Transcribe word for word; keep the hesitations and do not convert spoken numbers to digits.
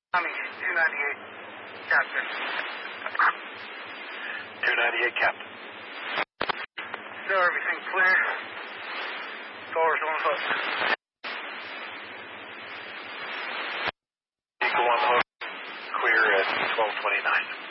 Tommy, two ninety-eight, Captain. two ninety-eight, Captain. So everything clear? Cars on hook. Eagle one hook, clear at twelve twenty-nine.